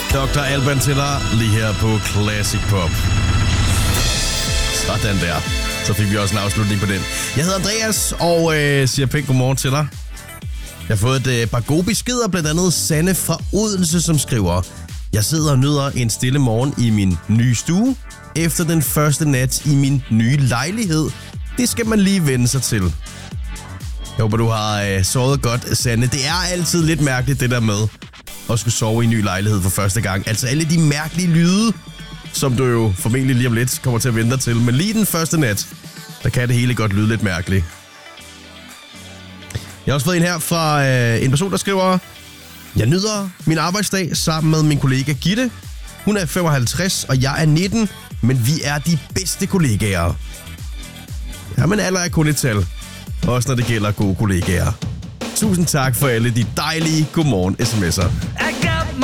Dr. Alban til dig lige her på Classic Pop. Sådan der. Så fik vi også en afslutning på den. Jeg hedder Andreas og siger pænt godmorgen til dig. Jeg har fået et par gode beskeder, blandt andet Sanne fra Odense, som skriver: Jeg sidder og nyder en stille morgen i min nye stue efter den første nat i min nye lejlighed. Det skal man lige vende sig til. Jeg håber, du har sovet godt, Sanne. Det er altid lidt mærkeligt, det der med at skulle sove i en ny lejlighed for første gang. Altså alle de mærkelige lyde, som du jo formentlig lige om lidt kommer til at vente dig til. Men lige den første nat, der kan det hele godt lyde lidt mærkeligt. Jeg har også fået en her fra en person, der skriver: Jeg nyder min arbejdsdag sammen med min kollega Gitte. Hun er 55, og jeg er 19, men vi er de bedste kollegaer. Jamen, alder er kun et tal. Også når det gælder gode kollegaer. Tusind tak for alle de dejlige godmorgen sms'er.